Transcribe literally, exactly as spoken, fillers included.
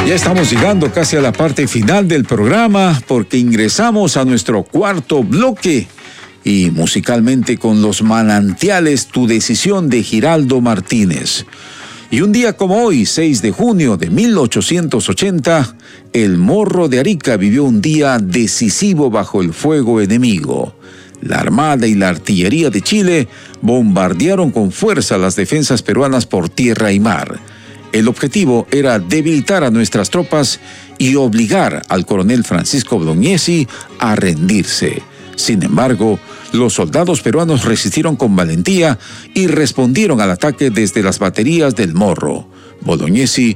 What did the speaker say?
Ya estamos llegando casi a la parte final del programa porque ingresamos a nuestro cuarto bloque y musicalmente con Los Manantiales, Tu Decisión de Giraldo Martínez. Y un día como hoy, seis de junio de mil ochocientos ochenta, el Morro de Arica vivió un día decisivo bajo el fuego enemigo. La Armada y la Artillería de Chile bombardearon con fuerza las defensas peruanas por tierra y mar. El objetivo era debilitar a nuestras tropas y obligar al coronel Francisco Bolognesi a rendirse. Sin embargo, los soldados peruanos resistieron con valentía y respondieron al ataque desde las baterías del Morro. Bolognesi